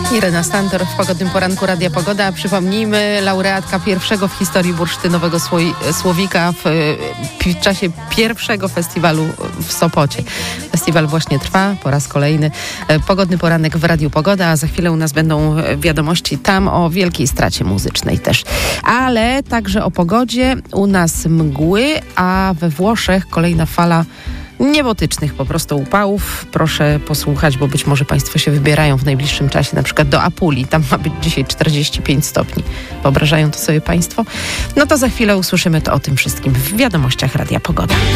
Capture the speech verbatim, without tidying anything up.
Irena Stantor w Pogodnym Poranku Radia Pogoda. Przypomnijmy, laureatka pierwszego w historii bursztynowego słoi, słowika w, w czasie pierwszego festiwalu w Sopocie. Festiwal właśnie trwa po raz kolejny. Pogodny Poranek w Radiu Pogoda, a za chwilę u nas będą wiadomości tam o wielkiej stracie muzycznej też. Ale także o pogodzie. U nas mgły, a we Włoszech kolejna fala niebotycznych po prostu upałów. Proszę posłuchać, bo być może Państwo się wybierają w najbliższym czasie na przykład do Apulii. Tam ma być dzisiaj czterdzieści pięć stopni. Wyobrażają to sobie Państwo? No to za chwilę usłyszymy to o tym wszystkim w wiadomościach Radia Pogoda.